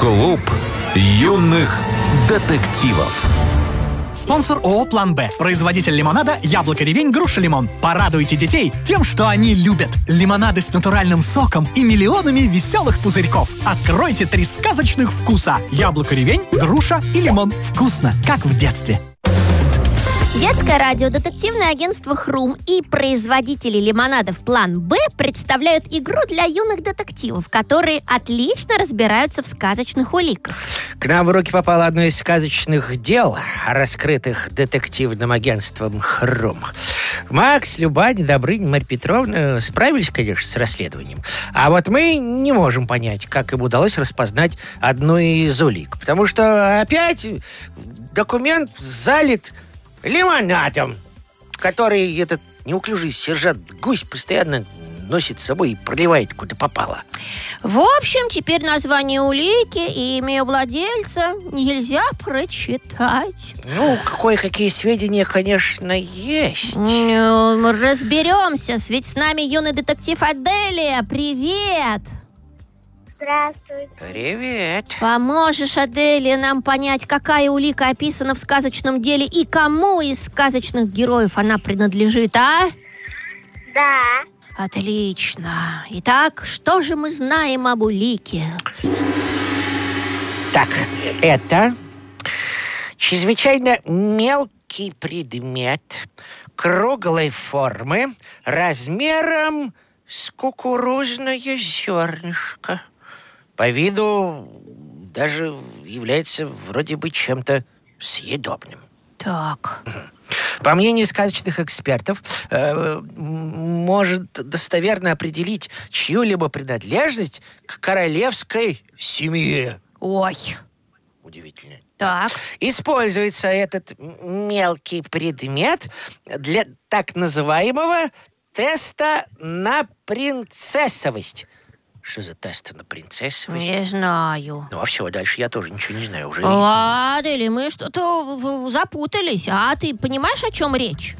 Клуб юных детективов. Спонсор ООО «План Б». Производитель лимонада «Яблоко, ревень, груша, лимон». Порадуйте детей тем, что они любят. Лимонады с натуральным соком и миллионами веселых пузырьков. Откройте 3 сказочных вкуса. Яблоко, ревень, груша и лимон. Вкусно, как в детстве. Детское радиодетективное агентство «Хрум» и производители лимонадов «План Б» представляют игру для юных детективов, которые отлично разбираются в сказочных уликах. К нам в руки попало одно из сказочных дел, раскрытых детективным агентством «Хрум». Макс, Любань, Добрынь, Марья Петровна справились, конечно, с расследованием. А вот мы не можем понять, как им удалось распознать одну из улик. Потому что опять документ залит лимонадом, который этот неуклюжий сержант Гусь постоянно носит с собой и проливает куда попало. В общем, теперь название улики и имя владельца нельзя прочитать. Ну, кое-какие сведения, конечно, есть. Мы разберемся, ведь с нами юный детектив Аделия. Привет! Здравствуйте. Привет. Поможешь, Аделия, нам понять, какая улика описана в сказочном деле и кому из сказочных героев она принадлежит, а? Да. Отлично. Итак, что же мы знаем об улике? Так, это чрезвычайно мелкий предмет круглой формы размером с кукурузное зернышко. По виду даже является вроде бы чем-то съедобным. Так. По мнению сказочных экспертов, может достоверно определить чью-либо принадлежность к королевской семье. Ой. Удивительно. Так. Используется этот мелкий предмет для так называемого теста на принцессовость. Что за тест на принцессовость? Не знаю. Ну, а все, дальше я тоже ничего не знаю. Уже Ладно, или мы что-то запутались. А ты понимаешь, о чем речь?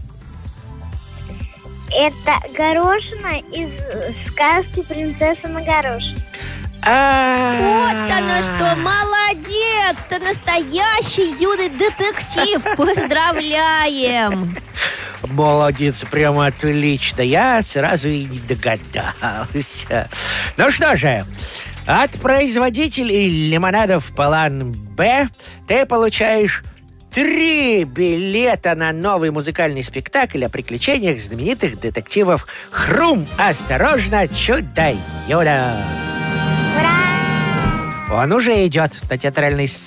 Это горошина из сказки «Принцесса на горошине». Вот оно что, молодец! Ты настоящий юный детектив. Поздравляем! Молодец, прямо отлично. Я сразу и не догадался. Ну что же, от производителей лимонадов «План Б» ты получаешь 3 билета на новый музыкальный спектакль о приключениях знаменитых детективов «Хрум! Осторожно, чудо-юдо!» Ура! Он уже идет на театральной сцене.